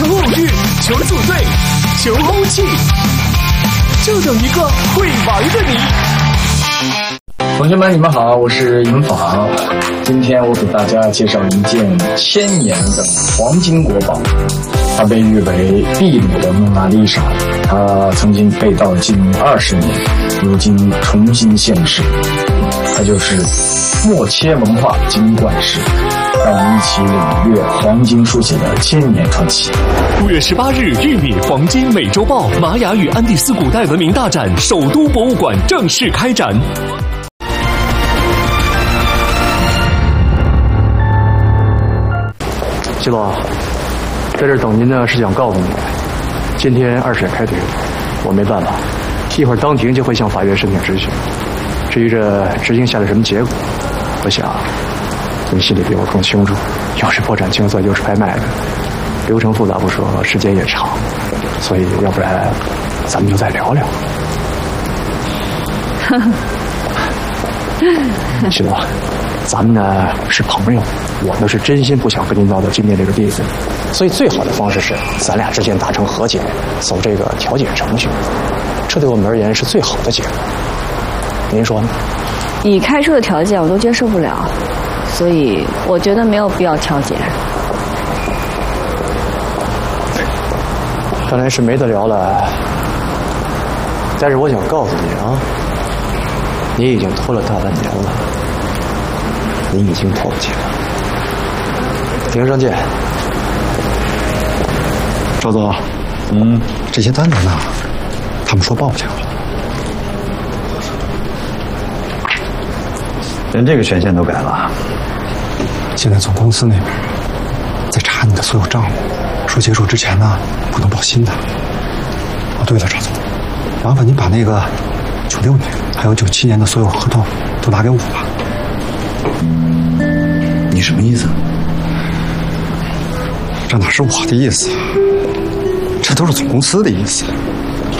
求偶遇，求组队，求欧气，就等一个会玩的你。 同学们，你们好，我是尹昉。今天我给大家介绍一件1000年的黄金国宝，它被誉为秘鲁的蒙娜丽莎。它曾经被盗近20年，如今重新现世。它就是默切文化金冠石。让我们一起领略黄金书写的1000年传奇。 5月18日，玉米黄金美洲豹玛雅与安第斯古代文明大展首都博物馆正式开展。 齐总，在这儿等您呢，是想告诉你，今天2审开庭，我没办法，一会儿当庭就会向法院申请执行。至于这执行下来什么结果，我想您心里比我更清楚。又是破产清算，又是拍卖的，流程复杂不说，时间也长，所以要不然咱们就再聊聊。齐总，咱们呢是朋友，我呢是真心不想跟您闹到今天这个地步，所以最好的方式是咱俩之间达成和解，走这个调解程序，这对我们而言是最好的结果。您说呢？ 你开出的条件我都接受不了，所以我觉得没有必要调解。 看来是没得聊了，但是我想告诉你啊，你已经拖了大半年了，你已经跑不起了。庭上见。 赵总，这些单子呢？他们说报销了， 连这个权限都改了。 现在总公司那边在查你的所有账目，说结束之前呢不能报新的。哦，对了，赵总，麻烦您把那个96年还有97年的所有合同都拿给我吧。 你什么意思？ 这哪是我的意思，这都是总公司的意思。